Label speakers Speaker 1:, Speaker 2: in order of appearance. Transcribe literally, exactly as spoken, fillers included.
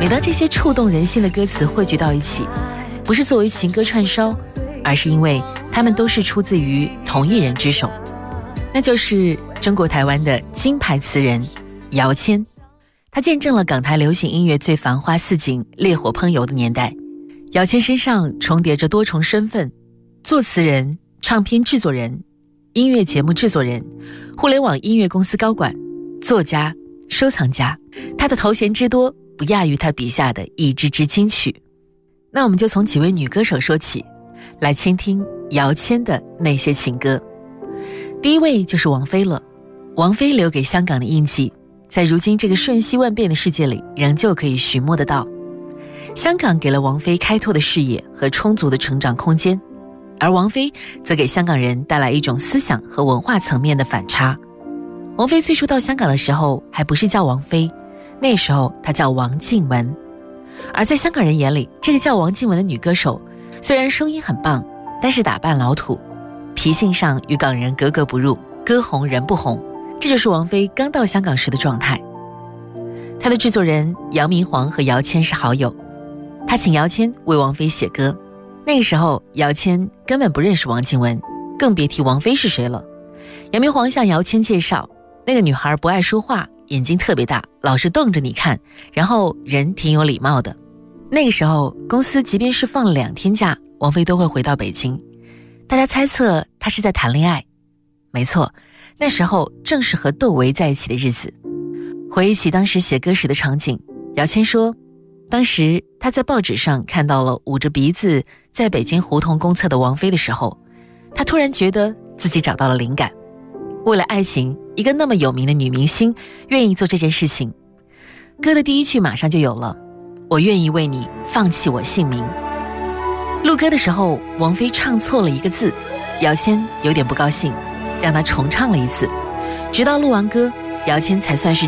Speaker 1: 每当这些触动人心的歌词汇聚到一起，不是作为情歌串烧，而是因为他们都是出自于同一人之手，那就是中国台湾的金牌词人姚谦。他见证了港台流行音乐最繁花似锦、烈火烹油的年代。姚谦身上重叠着多重身份，作词人、唱片制作人、音乐节目制作人、互联网音乐公司高管、作家、收藏家，他的头衔之多不亚于他笔下的一支支金曲。那我们就从几位女歌手说起，来倾听姚谦的那些情歌。第一位就是王菲了。王菲留给香港的印记，在如今这个瞬息万变的世界里仍旧可以寻摸得到。香港给了王菲开拓的视野和充足的成长空间，而王菲则给香港人带来一种思想和文化层面的反差。王菲最初到香港的时候还不是叫王菲，那时候她叫王靖雯。而在香港人眼里，这个叫王靖雯的女歌手虽然声音很棒，但是打扮老土，脾性上与港人格格不入，歌红人不红，这就是王菲刚到香港时的状态。她的制作人杨明煌和姚谦是好友，他请姚谦为王菲写歌。那个时候姚谦根本不认识王靖雯，更别提王菲是谁了。杨明煌向姚谦介绍，那个女孩不爱说话，眼睛特别大，老是瞪着你看，然后人挺有礼貌的。那个时候公司即便是放了两天假，王菲都会回到北京。大家猜测她是在谈恋爱，没错，那时候正是和窦唯在一起的日子。回忆起当时写歌时的场景，姚谦说，当时他在报纸上看到了捂着鼻子在北京胡同公厕的王菲的时候，他突然觉得自己找到了灵感。为了爱情，一个那么有名的女明星愿意做这件事情。歌的第一句马上就有了，我愿意为你放弃我姓名。录歌的时候，王菲唱错了一个字，姚谦有点不高兴，让她重唱了一次。直到录完歌，姚谦才算是